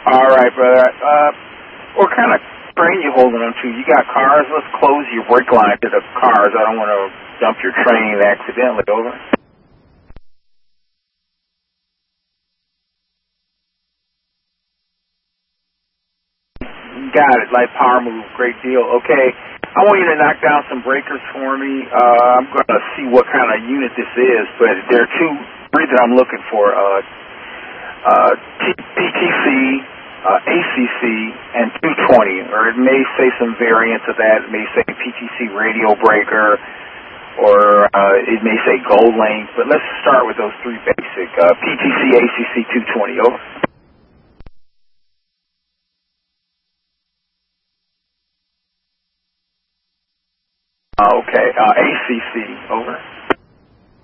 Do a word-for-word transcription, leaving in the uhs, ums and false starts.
All right, brother. Uh, what kind of train you holding on to? You got cars? Let's close your brake line to the cars. I don't want to dump your train accidentally. Over. Got it. Light power move. Great deal. Okay. I want you to knock down some breakers for me. Uh, I'm going to see what kind of unit this is, but there are two, three that I'm looking for. Uh, uh, P T C, uh, A C C, and two twenty, or it may say some variants of that. It may say P T C radio breaker, or uh, it may say gold link, but let's start with those three basic. Uh, P T C, A C C, two twenty, over. Uh, okay, uh, A C C, over.